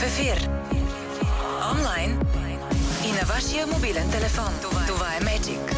ефир. Онлайн и на вашия мобилен телефон. Това е Magic.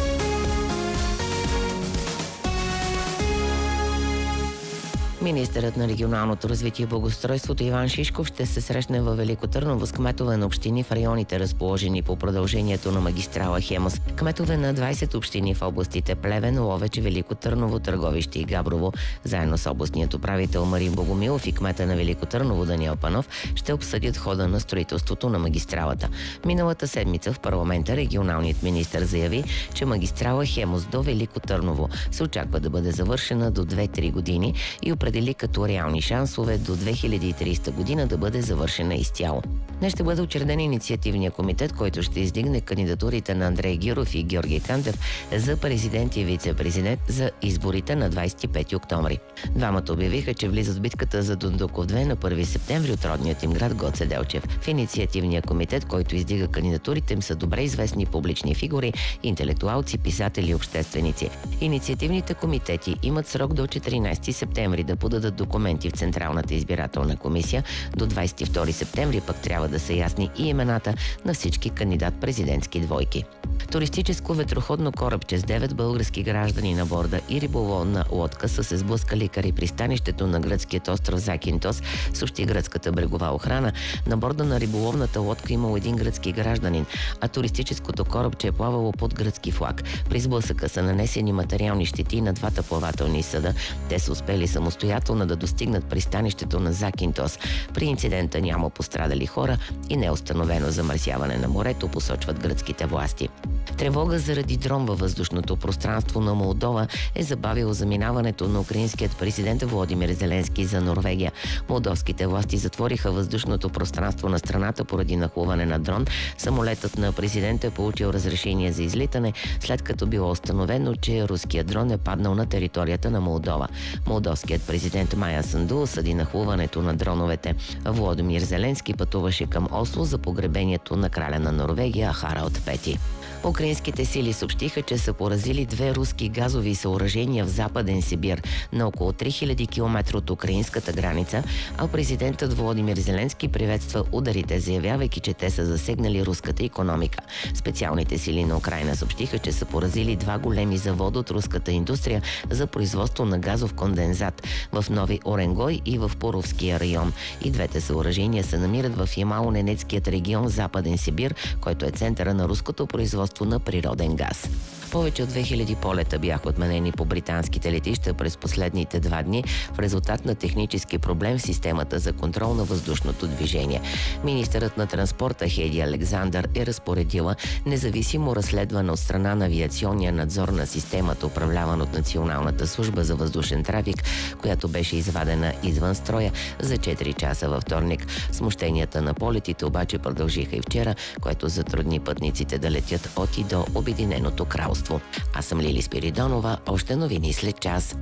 Министърът на регионалното развитие и благоустройството Иван Шишков ще се срещне във Велико Търново с кметове на общини в районите, разположени по продължението на магистрала Хемус. Кметове на 20 общини в областите Плевен, Ловеч, Велико Търново, Търговище и Габрово, заедно с областният управител Марин Богомилов и кмета на Велико Търново Даниел Панов, ще обсъдят хода на строителството на магистралата. Миналата седмица в парламента регионалният министър заяви, че магистрала Хемус до Велико Търново се очаква да бъде завършена до 2-3 години и определи като реални шансове до 2030 година да бъде завършена изцяло. Днес ще бъде учреден инициативния комитет, който ще издигне кандидатурите на Андрей Гиров и Георги Кандев за президент и вице-президент за изборите на 25 октомври. Двамата обявиха, че влизат в битката за Дондуков 2 на 1 септември от родният им град Гоце Делчев. В инициативния комитет, който издига кандидатурите им, са добре известни публични фигури, интелектуалци, писатели и общественици. Инициативните комитети имат срок до 14 септември да подадат документи в Централната избирателна комисия. До 22 септември пък трябва да са ясни и имената на всички кандидат-президентски двойки. Туристическо ветроходно корабче с 9 български граждани на борда и риболовна лодка са се сблъскали край пристанището на гръцкият остров Закинтос, съобщи гръцката брегова охрана. На борда на риболовната лодка имал един гръцки гражданин, а туристическото корабче е плавало под гръцки флаг. При сблъсъка са нанесени материални щети на двата плавателни съда. Те са успели самостоятелно да достигнат пристанището на Закинтос. При инцидента няма пострадали хора и не е установено замърсяване на морето, посочват гръцките власти. Тревога заради дрон във въздушното пространство на Молдова е забавило заминаването на украинският президент Володимир Зеленски за Норвегия. Молдовските власти затвориха въздушното пространство на страната поради нахлуване на дрон. Самолетът на президента е получил разрешение за излитане, след като било установено, че руският дрон е паднал на територията на Молдова. Молдовският президент Майя Санду осъди нахлуването на дроновете. Володимир Зеленски пътуваше към Осло за погребението на краля на Норвегия Харалд V. Украинските сили съобщиха, че са поразили 2 руски газови съоръжения в Западен Сибир на около 3000 км от украинската граница, а президентът Володимир Зеленски приветства ударите, заявявайки, че те са засегнали руската икономика. Специалните сили на Украйна съобщиха, че са поразили 2 големи завода от руската индустрия за производство на газов кондензат в Нови Оренгой и в Поровския район. И двете съоръжения се намират в Ямало-Ненецкият регион Западен Сибир, който е центъра на руското производство на природен газ. Повече от 2000 полета бяха отменени по британските летища през последните 2 дни в резултат на технически проблем в системата за контрол на въздушното движение. Министърът на транспорта Хейди Александър е разпоредила независимо разследване от страна на авиационния надзор на системата, управляван от Националната служба за въздушен трафик, която беше извадена извън строя за 4 часа във вторник. Смущенията на полетите обаче продължиха и вчера, което затрудни пътниците да летят от и до Обединеното кралство. Аз съм Лили Спиридонова. Още новини след час.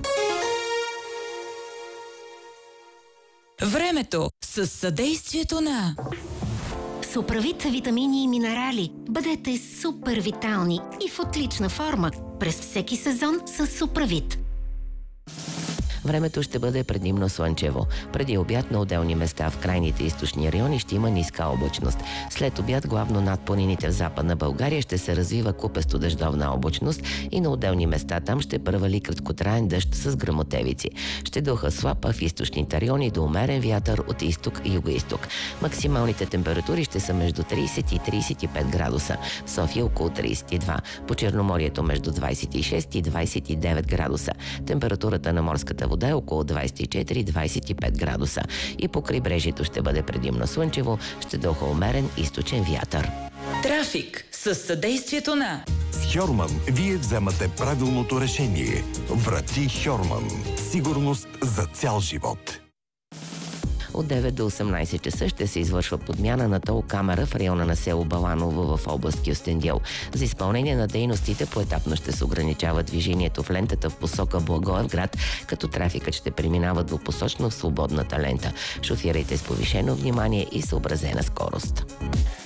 Времето с съдействието на Суправит витамини и минерали. Бъдете супер витални и в отлична форма през всеки сезон с Суправит. Времето ще бъде предимно слънчево. Преди обяд на отделни места в крайните източни райони ще има ниска облачност. След обяд главно над планините в Западна България ще се развива купесто дъждовна облачност и на отделни места там ще превали краткотраен дъжд с гръмотевици. Ще духа слаб, а в източните райони до умерен вятър от изток и югоизток. Максималните температури ще са между 30 и 35 градуса. В София около 32. По Черноморието между 26 и 29 градуса. Температурата на морската вода е около 24-25 градуса. И по крайбрежието ще бъде предимно слънчево, ще духа умерен източен вятър. Трафик с съдействието на С Хьорман вие вземате правилното решение. Врати Хьорман. Сигурност за цял живот. От 9 до 18 часа ще се извършва подмяна на тол камера в района на село Баланово в област Кюстендил. За изпълнение на дейностите поетапно ще се ограничава движението в лентата в посока Благоевград, като трафикът ще преминава двупосочно в свободната лента. Шофирайте с повишено внимание и съобразена скорост.